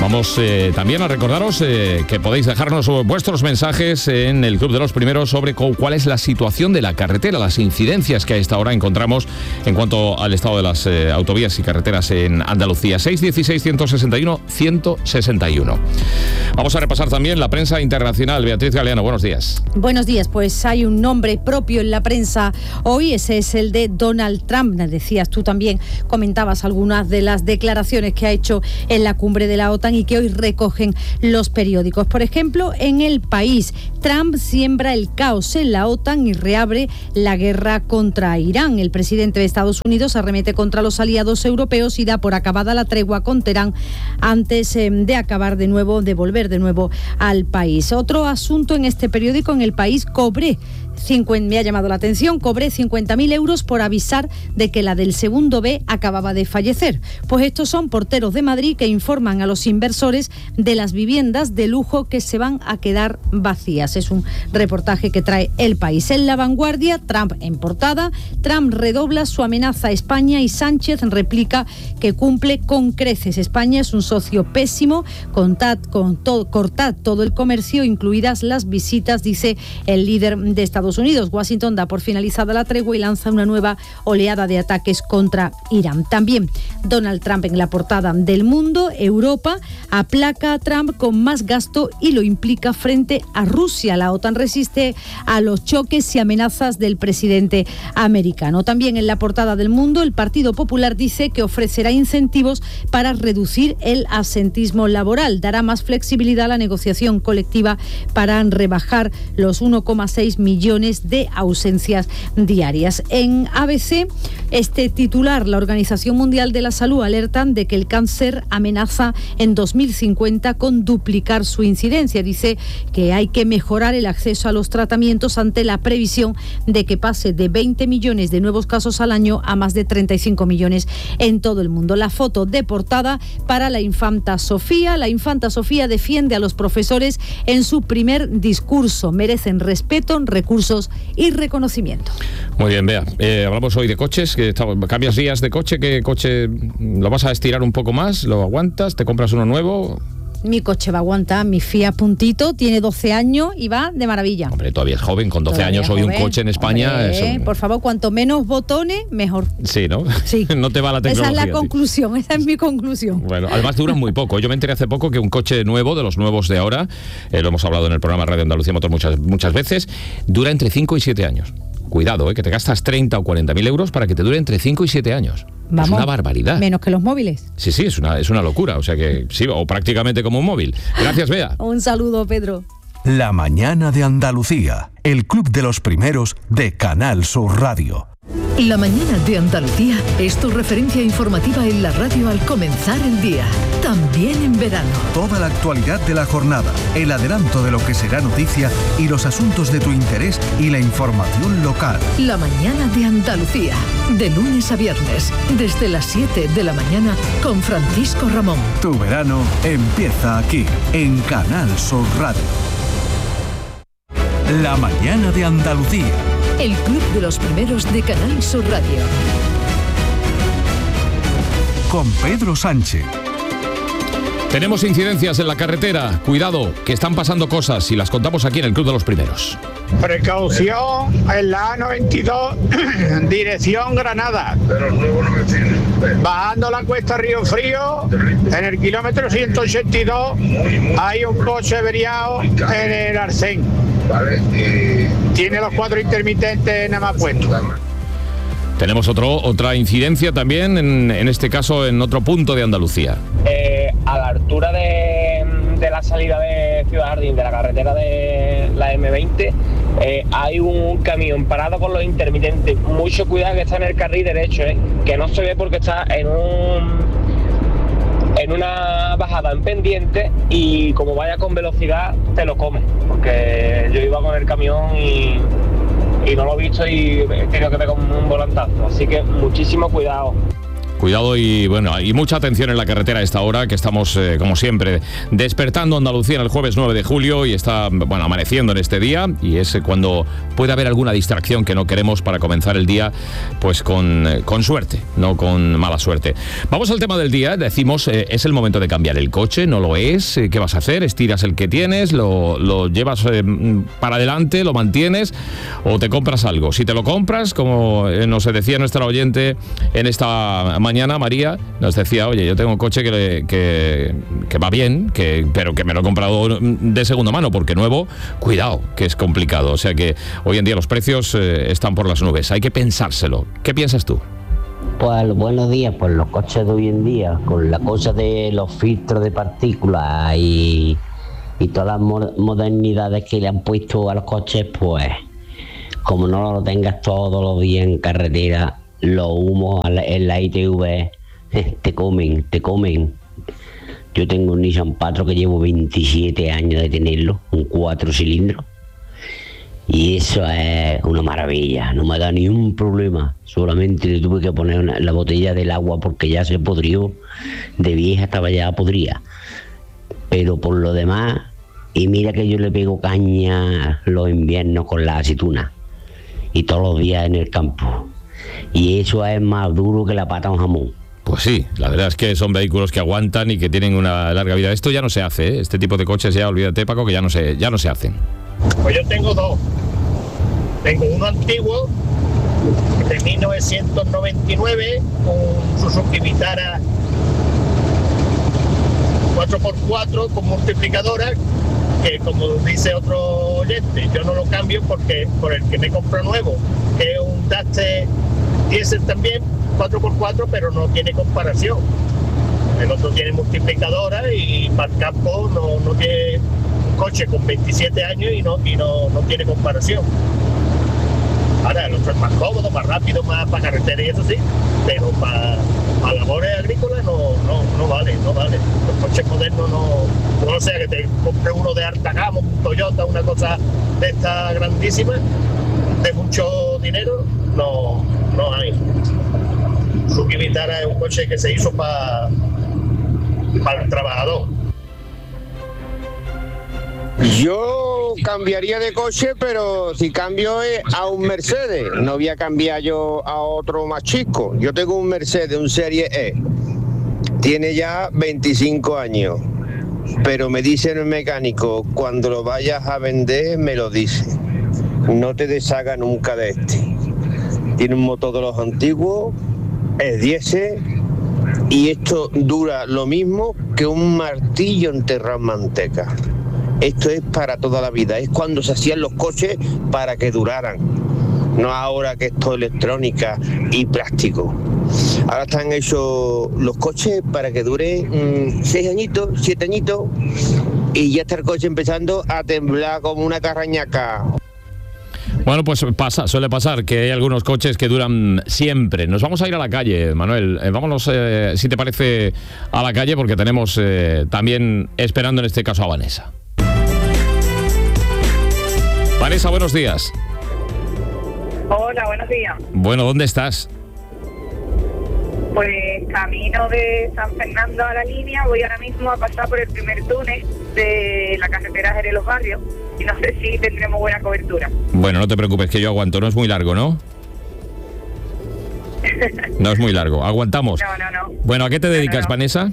Vamos eh, también a recordaros eh, que podéis dejarnos vuestros mensajes en el Club de los Primeros sobre cuál es la situación de la carretera, las incidencias que a esta hora encontramos en cuanto al estado de las eh, autovías y carreteras en Andalucía. seis uno seis, uno seis uno, uno seis uno. Vamos a repasar también la prensa internacional. Beatriz Galeano, buenos días. Buenos días, pues hay un nombre propio en la prensa hoy, ese es el de Donald Trump. Decías tú también, comentabas algunas de las declaraciones que ha hecho en la cumbre de la OTAN y que hoy recogen los periódicos. Por ejemplo, en El País, Trump siembra el caos en la OTAN y reabre la guerra contra Irán. El presidente de Estados Unidos arremete contra los aliados europeos y da por acabada la tregua con Teherán antes eh, de acabar de nuevo, de volver de nuevo al país. Otro asunto en este periódico, en El País, cobré cincuenta, me ha llamado la atención, cobré cincuenta mil euros por avisar de que la del segundo B acababa de fallecer. Pues estos son porteros de Madrid que informan a los inversores de las viviendas de lujo que se van a quedar vacías. Es un reportaje que trae El País. En La Vanguardia, Trump en portada, Trump redobla su amenaza a España y Sánchez replica que cumple con creces. España es un socio pésimo, contad, con todo, cortad todo el comercio, incluidas las visitas, dice el líder de Estados Unidos. Washington da por finalizada la tregua y lanza una nueva oleada de ataques contra Irán. También Donald Trump en la portada del Mundo. Europa aplaca a Trump con más gasto y lo implica frente a Rusia. La OTAN resiste a los choques y amenazas del presidente americano. También en la portada del Mundo, el Partido Popular dice que ofrecerá incentivos para reducir el absentismo laboral. Dará más flexibilidad a la negociación colectiva para rebajar los uno coma seis millones de ausencias diarias. En A B C, este titular, la Organización Mundial de la Salud alertan de que el cáncer amenaza en dos mil cincuenta con duplicar su incidencia. Dice que hay que mejorar el acceso a los tratamientos ante la previsión de que pase de veinte millones de nuevos casos al año a más de treinta y cinco millones en todo el mundo. La foto de portada para la infanta Sofía. La infanta Sofía defiende a los profesores en su primer discurso. Merecen respeto, recursos y reconocimiento. Muy bien, Bea. Eh, hablamos hoy de coches. Que está, ¿cambias días de coche? ¿Qué coche lo vas a estirar un poco más? ¿Lo aguantas? ¿Te compras uno nuevo? Mi coche va a aguantar, mi Fiat Puntito, tiene doce años y va de maravilla. Hombre, todavía es joven, con doce Todavía años hoy joven. un coche en España... Hombre, es un... por favor, cuanto menos botones, mejor. Sí, ¿no? Sí. No te va la tecnología. Esa es la conclusión, esa es mi conclusión. Bueno, además duran muy poco. Yo me enteré hace poco que un coche nuevo, de los nuevos de ahora, eh, lo hemos hablado en el programa Radio Andalucía Motor muchas, muchas veces, dura entre cinco y siete años. Cuidado, eh, que te gastas treinta o cuarenta mil euros para que te dure entre cinco y siete años. Vamos, es una barbaridad. Menos que los móviles. Sí, sí, es una, es una locura. O sea que sí, o prácticamente como un móvil. Gracias, Bea. Un saludo, Pedro. La mañana de Andalucía, el club de los primeros de Canal Sur Radio. La mañana de Andalucía es tu referencia informativa en la radio al comenzar el día, también en verano. Toda la actualidad de la jornada, el adelanto de lo que será noticia y los asuntos de tu interés y la información local. La mañana de Andalucía, de lunes a viernes, desde las siete de la mañana con Francisco Ramón. Tu verano empieza aquí, en Canal Sur Radio. La mañana de Andalucía. El club de los primeros de Canal Sur Radio. Con Pedro Sánchez. Tenemos incidencias en la carretera. Cuidado, que están pasando cosas y las contamos aquí en el Club de los Primeros. Precaución en la A noventa y dos, dirección Granada. Bajando la cuesta Río Frío, en el kilómetro ciento ochenta y dos, hay un coche averiado en el Arsén. Tiene los cuatro intermitentes nada más puestos. Tenemos otro, otra incidencia también, en, en este caso en otro punto de Andalucía. Eh, a la altura de, de la salida de Ciudad Jardín, de la carretera de la eme veinte, eh, hay un camión parado con los intermitentes. Mucho cuidado, que está en el carril derecho, eh, que no se ve porque está en un en una bajada en pendiente, y como vaya con velocidad te lo come, porque yo iba con el camión y, y no lo he visto y he tenido que pegar un volantazo, así que muchísimo cuidado. Cuidado y bueno, y mucha atención en la carretera a esta hora, que estamos, eh, como siempre, despertando Andalucía en el jueves nueve de julio y está, bueno, amaneciendo en este día, y es cuando puede haber alguna distracción que no queremos para comenzar el día, pues con, eh, con suerte, no con mala suerte. Vamos al tema del día. Decimos, eh, ¿es el momento de cambiar el coche? ¿No lo es? ¿Qué vas a hacer? ¿Estiras el que tienes? ¿Lo, lo llevas eh, para adelante? ¿Lo mantienes? ¿O te compras algo? Si te lo compras, como eh, nos decía nuestra oyente en esta mañana, María, nos decía, oye, yo tengo un coche que, que, que va bien, que, pero que me lo he comprado de segunda mano, porque nuevo, cuidado, que es complicado. O sea que hoy en día los precios eh, están por las nubes. Hay que pensárselo. ¿Qué piensas tú? Pues buenos días, pues los coches de hoy en día, con la cosa de los filtros de partículas y, y todas las mo- modernidades que le han puesto a los coches, pues como no lo tengas todos los días en carretera, los humos en la I T V te comen, te comen. Yo tengo un Nissan Patro que llevo veintisiete años de tenerlo, un cuatro cilindros, y eso es una maravilla, no me da ni un problema. Solamente le tuve que poner una, la botella del agua porque ya se podrió, de vieja estaba ya podrida. Pero por lo demás, y mira que yo le pego caña los inviernos con la aceituna, y todos los días en el campo. Y eso es más duro que la pata a un jamón. Pues sí, la verdad es que son vehículos que aguantan y que tienen una larga vida. Esto ya no se hace, ¿eh? Este tipo de coches ya, olvídate, Paco, que ya no se, ya no se hacen. Pues yo tengo dos. Tengo uno antiguo, de mil novecientos noventa y nueve, un Suzuki Vitara cuatro por cuatro con multiplicadora, que como dice otro oyente, yo no lo cambio porque por el que me compro nuevo, que es un Dace Diesel también, cuatro por cuatro, pero no tiene comparación. El otro tiene multiplicadora y para el campo no, no tiene un coche con veintisiete años y no, y no, no tiene comparación. Ahora el otro es más cómodo, más rápido, más para carretera y eso sí, pero para, para labores agrícolas no, no, no vale, no vale. Los coches modernos no, no sea que te compre uno de alta gama, un Toyota, una cosa de esta grandísima, de mucho dinero, no, no hay. Suzuki Vitara es un coche que se hizo para para el trabajador. Yo cambiaría de coche, pero si cambio es a un Mercedes, no voy a cambiar yo a otro más chico. Yo tengo un Mercedes, un Serie E, tiene ya veinticinco años, pero me dice el mecánico, cuando lo vayas a vender me lo dice, no te deshaga nunca de este. Tiene un motor de los antiguos, es diésel, y esto dura lo mismo que un martillo enterrado en manteca. Esto es para toda la vida, es cuando se hacían los coches para que duraran, no ahora que es todo electrónica y plástico. Ahora están hechos los coches para que duren mmm, seis añitos, siete añitos, y ya está el coche empezando a temblar como una carrañaca. Bueno, pues pasa, suele pasar que hay algunos coches que duran siempre. Nos vamos a ir a la calle, Manuel. Eh, vámonos, eh, si te parece, a la calle, porque tenemos eh, también esperando en este caso a Vanessa. Vanessa, buenos días. Hola, buenos días. Bueno, ¿dónde estás? Pues camino de San Fernando a la línea, voy ahora mismo a pasar por el primer túnel de la carretera Jerez Los Barrios y no sé si tendremos buena cobertura. Bueno, no te preocupes, que yo aguanto, no es muy largo, ¿no? No es muy largo, aguantamos. No, no, no. Bueno, ¿a qué te dedicas, no, no. Vanessa?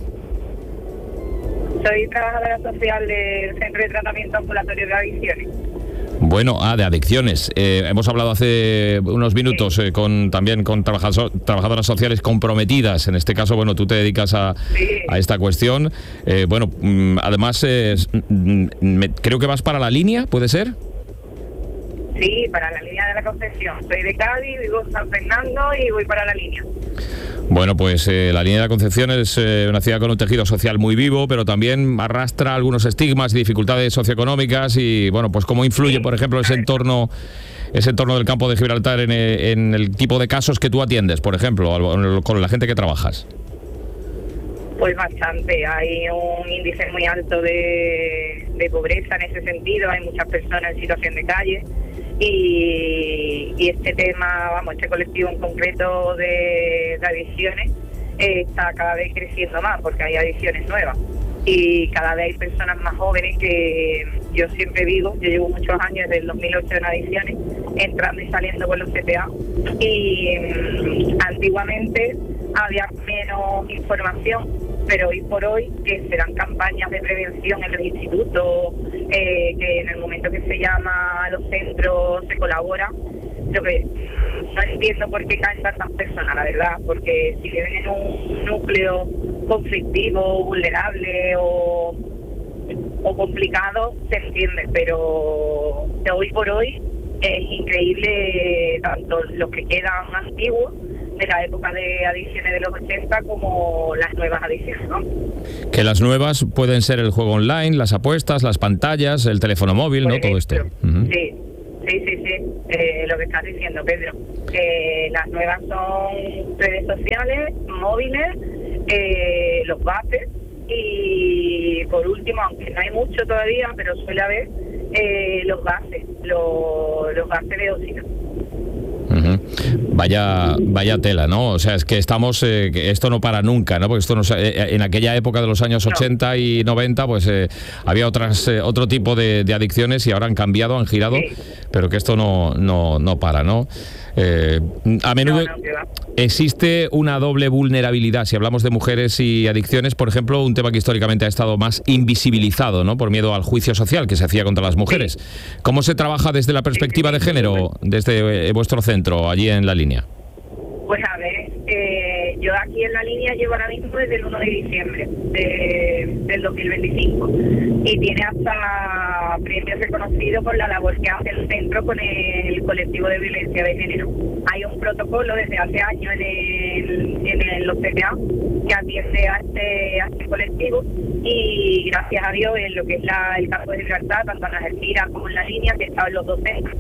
Soy trabajadora social del Centro de Tratamiento Ambulatorio de Adicciones. Bueno, ah, de adicciones. Eh, hemos hablado hace unos minutos sí. eh, con también con trabajador, trabajadoras sociales comprometidas. En este caso, bueno, tú te dedicas a, sí. a esta cuestión. Eh, bueno, mm, además, eh, me, creo que vas para la línea, ¿puede ser? Sí, para la línea de la Concepción. Soy de Cádiz, vivo en San Fernando y voy para la línea. Bueno, pues eh, la línea de la Concepción es eh, una ciudad con un tejido social muy vivo, pero también arrastra algunos estigmas y dificultades socioeconómicas y, bueno, pues cómo influye, por ejemplo, ese entorno ese entorno del campo de Gibraltar en, en el tipo de casos que tú atiendes, por ejemplo, con la gente que trabajas. Pues bastante, hay un índice muy alto de, de pobreza en ese sentido, hay muchas personas en situación de calle. Y, y este tema, vamos, este colectivo en concreto de, de adicciones eh, está cada vez creciendo más porque hay adicciones nuevas y cada vez hay personas más jóvenes que yo siempre digo, yo llevo muchos años desde el dos mil ocho en adicciones, entrando y saliendo con los C P A y mmm, antiguamente había menos información, pero hoy por hoy que se dan campañas de prevención en los institutos, eh, que en el momento que se llama a los centros se colabora. Lo que no entiendo por qué caen tantas personas, la verdad, porque si viven en un núcleo conflictivo, vulnerable o, o complicado, se entiende, pero de hoy por hoy es increíble tanto los que quedan antiguos de la época de adicciones de los ochenta como las nuevas adicciones, ¿no? Que las nuevas pueden ser el juego online, las apuestas, las pantallas, el teléfono móvil, Por ¿no? ejemplo, Todo esto. Uh-huh. Sí, sí, sí, sí, eh, lo que estás diciendo, Pedro. Eh, las nuevas son redes sociales, móviles, eh, los bases y por último, aunque no hay mucho todavía, pero suele haber eh, los gases, los, los gases de óxido. Uh-huh. Vaya, vaya tela, ¿no? O sea, es que estamos, eh, que esto no para nunca, ¿no? Porque esto no, eh, en aquella época de los años ochenta y noventa, pues eh, había otras, eh, otro tipo de, de adicciones y ahora han cambiado, han girado, sí. Pero que esto no, no, no para, ¿no? Eh, a menudo no, no, existe una doble vulnerabilidad. Si hablamos de mujeres y adicciones, por ejemplo, un tema que históricamente ha estado más invisibilizado, ¿no? Por miedo al juicio social que se hacía contra las mujeres. Sí. ¿Cómo se trabaja desde la perspectiva de género, desde eh, vuestro centro, allí en la línea? Pues a ver, eh, yo aquí en la línea llevo ahora mismo desde el uno de diciembre de, del dos mil veinticinco y tiene hasta premios reconocidos por la labor que hace el centro con el colectivo de violencia de género. Hay un protocolo desde hace años en, el, en el, los C P A que atiende a este, a este colectivo y gracias a Dios en lo que es la, el campo de libertad, tanto en las Algeciras como en la línea, que están los dos centros,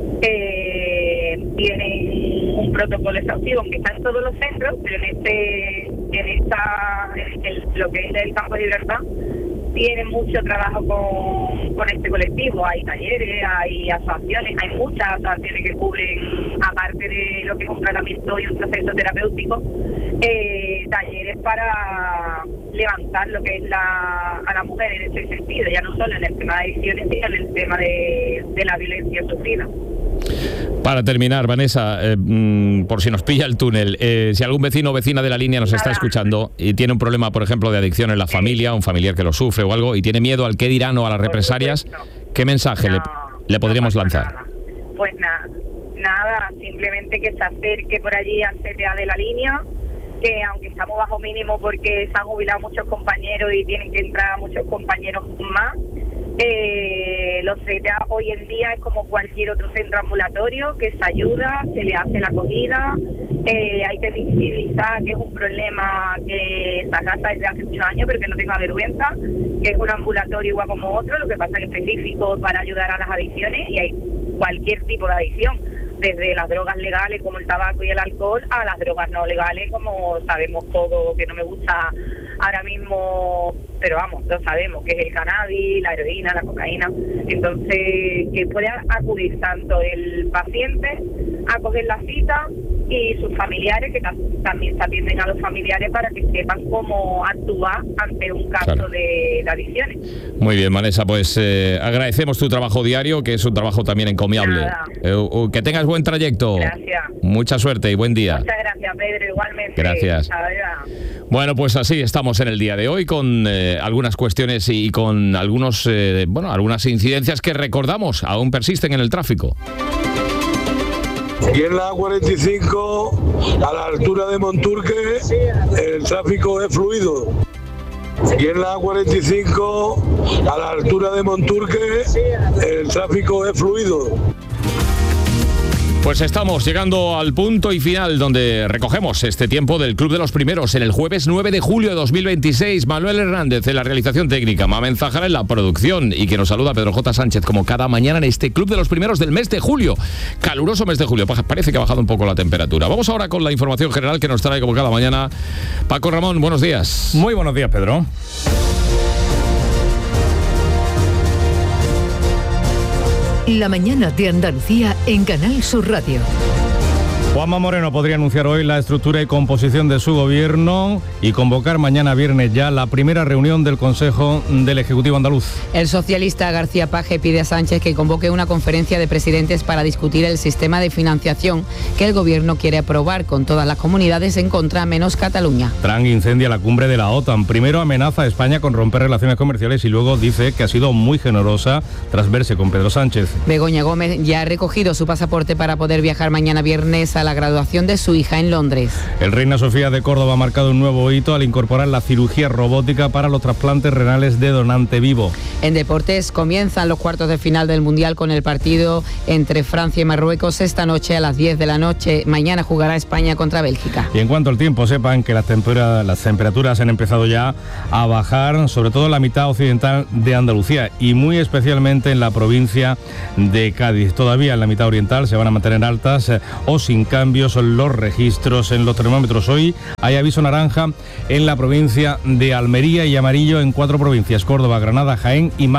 eh, tienen un protocolo exhaustivo que está en todos los centros, pero en este, en esta, en el, lo que es el campo de libertad, tienen mucho trabajo con, con este colectivo. Hay talleres, hay asociaciones, hay muchas asociaciones que cubren, aparte de lo que es un tratamiento y un proceso terapéutico, eh, talleres para levantar lo que es la, a la mujer en ese sentido, ya no solo en el tema de adicciones, sino en el tema de, de la violencia sufrida. Para terminar, Vanessa, eh, mmm, por si nos pilla el túnel, eh, si algún vecino o vecina de la línea nos Nada. está escuchando y tiene un problema, por ejemplo, de adicción en la familia, un familiar que lo sufre o algo, y tiene miedo al qué dirán o a las represalias, ¿qué mensaje no, le, le podríamos no lanzar? Nada. Pues nada, nada, simplemente que se acerque por allí al C P A de la línea, que aunque estamos bajo mínimo porque se han jubilado muchos compañeros y tienen que entrar muchos compañeros más, Eh, los C P A hoy en día es como cualquier otro centro ambulatorio, que se ayuda, se le hace la acogida, eh, hay que visibilizar que es un problema que se arrastra desde hace muchos años, pero que no tenga vergüenza, que es un ambulatorio igual como otro, lo que pasa es específico para ayudar a las adicciones, y hay cualquier tipo de adicción, desde las drogas legales como el tabaco y el alcohol a las drogas no legales, como sabemos todo, que no me gusta ahora mismo, pero vamos, lo sabemos, que es el cannabis, la heroína, la cocaína. Entonces, que pueda acudir tanto el paciente a coger la cita y sus familiares, que también se atienden a los familiares para que sepan cómo actuar ante un caso claro. de, de adicciones. Muy bien, Vanessa, pues eh, agradecemos tu trabajo diario, que es un trabajo también encomiable. Eh, uh, que tengas buen trayecto. Gracias. Mucha suerte y buen día. Muchas gracias, Pedro, igualmente. Gracias. Bueno, pues así estamos en el día de hoy con eh, algunas cuestiones y con algunos, eh, bueno, algunas incidencias que recordamos aún persisten en el tráfico. Y en la A cuarenta y cinco, a la altura de Monturque, el tráfico es fluido. Y en la A cuarenta y cinco, a la altura de Monturque, el tráfico es fluido. Pues estamos llegando al punto y final donde recogemos este tiempo del Club de los Primeros en el jueves nueve de julio de dos mil veintiséis. Manuel Hernández en la realización técnica, Mamen Zahara en la producción y que nos saluda Pedro J. Sánchez como cada mañana en este Club de los Primeros del mes de julio. Caluroso mes de julio, parece que ha bajado un poco la temperatura. Vamos ahora con la información general que nos trae como cada mañana Paco Ramón. Buenos días. Muy buenos días, Pedro. La mañana de Andalucía en Canal Sur Radio. Juanma Moreno podría anunciar hoy la estructura y composición de su gobierno y convocar mañana viernes ya la primera reunión del Consejo del Ejecutivo andaluz. El socialista García Paje pide a Sánchez que convoque una conferencia de presidentes para discutir el sistema de financiación que el gobierno quiere aprobar con todas las comunidades en contra menos Cataluña. Trump incendia la cumbre de la OTAN. Primero amenaza a España con romper relaciones comerciales y luego dice que ha sido muy generosa tras verse con Pedro Sánchez. Begoña Gómez ya ha recogido su pasaporte para poder viajar mañana viernes a la graduación de su hija en Londres. El Reina Sofía de Córdoba ha marcado un nuevo hito al incorporar la cirugía robótica para los trasplantes renales de donante vivo. En deportes comienzan los cuartos de final del Mundial con el partido entre Francia y Marruecos esta noche a las diez de la noche. Mañana jugará España contra Bélgica. Y en cuanto al tiempo, sepan que las, tempera, las temperaturas han empezado ya a bajar, sobre todo en la mitad occidental de Andalucía y muy especialmente en la provincia de Cádiz. Todavía en la mitad oriental se van a mantener altas eh, o sin cambios los registros en los termómetros. Hoy hay aviso naranja en la provincia de Almería y amarillo en cuatro provincias: Córdoba, Granada, Jaén y Málaga.